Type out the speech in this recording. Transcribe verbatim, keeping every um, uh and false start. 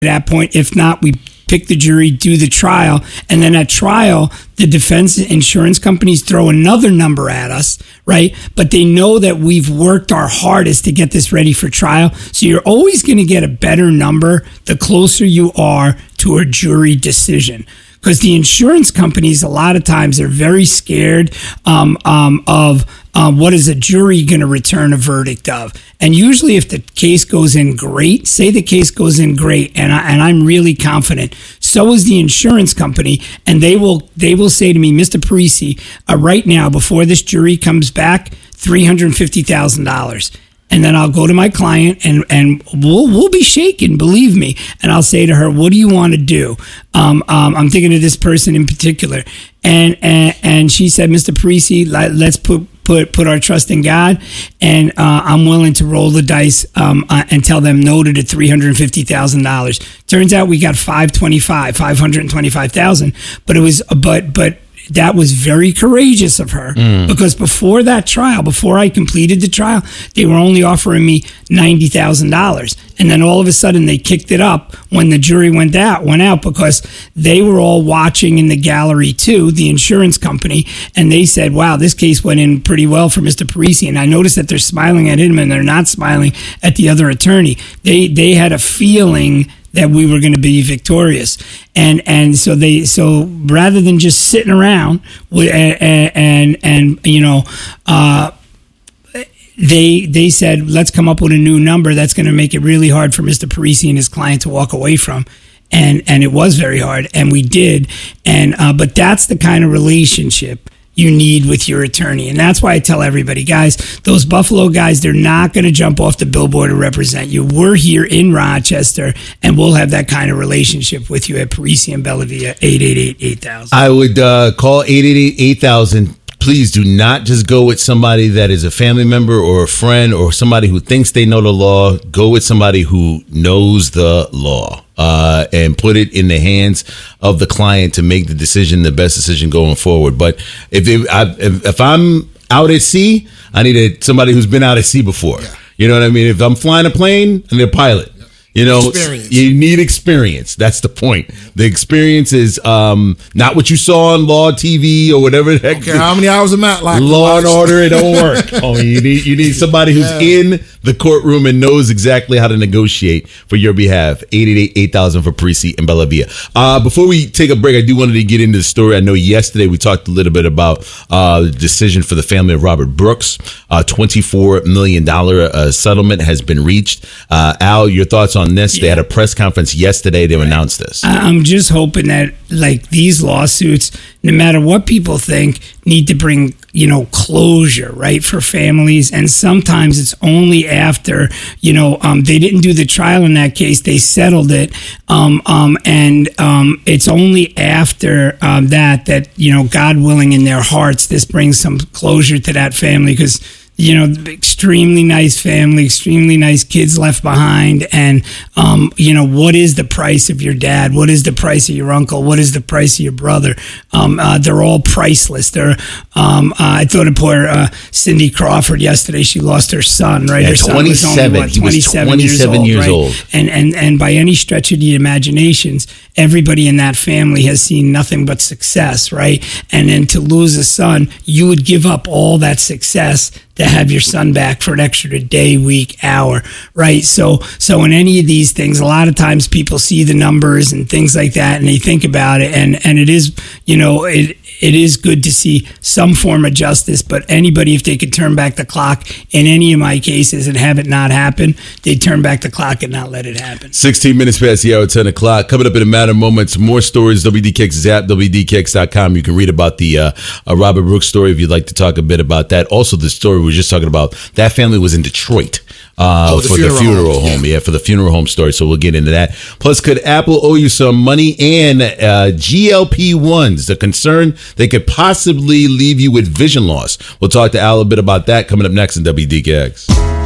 that point. If not, we pick the jury, do the trial, and then at trial, the defense insurance companies throw another number at us, right? But they know that we've worked our hardest to get this ready for trial. So you're always going to get a better number the closer you are to a jury decision. Because the insurance companies, a lot of times, are very scared um, um, of um, what is a jury going to return a verdict of. And usually if the case goes in great, say the case goes in great, and, I, and I'm really confident, so is the insurance company, and they will they will say to me, Mister Parisi, uh, right now, before this jury comes back, three hundred fifty thousand dollars. And then I'll go to my client and, and we'll we'll be shaken, believe me. And I'll say to her, what do you want to do? Um, um, I'm thinking of this person in particular. And and, and she said, Mister Parisi, let's put put put our trust in God. And uh, I'm willing to roll the dice um, uh, and tell them no to the three hundred fifty thousand dollars. Turns out we got five twenty-five, five hundred twenty-five thousand. But it was, but, but, that was very courageous of her mm. because before that trial, before I completed the trial, they were only offering me ninety thousand dollars. And then all of a sudden they kicked it up when the jury went out, went out because they were all watching in the gallery too, the insurance company. And they said, wow, this case went in pretty well for Mister Parisi. And I noticed that they're smiling at him and they're not smiling at the other attorney. They, they had a feeling that we were going to be victorious. And and so they so rather than just sitting around and and, and you know uh, they they said, let's come up with a new number that's going to make it really hard for Mister Parisi and his client to walk away from. And and it was very hard, and we did. And uh, but that's the kind of relationship you need with your attorney. And that's why I tell everybody, guys, those Buffalo guys, they're not going to jump off the billboard to represent you. We're here in Rochester, and we'll have that kind of relationship with you at Parisi and Bellavia, eight eight eight, eight thousand. I would uh, call eight eight eight, eight thousand. Please do not just go with somebody that is a family member or a friend or somebody who thinks they know the law. Go with somebody who knows the law. Uh, and put it in the hands of the client to make the decision, the best decision going forward. But if it, I, if, if I'm out at sea, I need a, somebody who's been out at sea before. Yeah. You know what I mean? If I'm flying a plane, I need a pilot. You know, experience. You need experience. That's the point. The experience is um, not what you saw on Law T V or whatever. The heck. Okay, how many hours a Matt like? Law and Order, it don't work. Oh, you need you need somebody who's yeah. in the courtroom and knows exactly how to negotiate for your behalf. eight eight eight, eight thousand for Parisi and Bellavia. Uh, before we take a break, I do wanted to get into the story. I know yesterday we talked a little bit about uh, the decision for the family of Robert Brooks. Uh, twenty-four million dollars uh, settlement has been reached. Uh, Al, your thoughts on this? Yeah. They had a press conference yesterday to announce this. I'm just hoping that, like, these lawsuits, no matter what people think, need to bring, you know, closure, right, for families. And sometimes it's only after, you know, um, they didn't do the trial in that case. They settled it. Um, um, and um, it's only after um, that, that, you know, God willing, in their hearts, this brings some closure to that family. Because, you know, extremely nice family, extremely nice kids left behind. And, um, you know, what is the price of your dad? What is the price of your uncle? What is the price of your brother? Um, uh, they're all priceless. They're, um, uh, I thought of poor uh, Cindy Crawford yesterday. She lost her son, right? Yeah, her son twenty-seven. was only, what, twenty-seven, he was twenty-seven years, years old. old, Right? old. And, and, and by any stretch of the imaginations, everybody in that family has seen nothing but success, right? And then to lose a son, you would give up all that success to have your son back for an extra day, week, hour, right? So, so in any of these things, a lot of times people see the numbers and things like that, and they think about it, and and it is, you know, it it is good to see some form of justice. But anybody, if they could turn back the clock in any of my cases and have it not happen, they'd turn back the clock and not let it happen. sixteen minutes past the hour, ten o'clock. Coming up in a matter of moments, more stories. W D K X app, W D K X dot com. You can read about the uh, uh, Robert Brooks story if you'd like to talk a bit about that. Also, the story we were just talking about, that family was in Detroit. Uh, oh, the for funeral the funeral home. home. Yeah. yeah, for the funeral home story. So we'll get into that. Plus, could Apple owe you some money? And uh, G L P ones, the concern they could possibly leave you with vision loss. We'll talk to Al a bit about that coming up next in W D K X.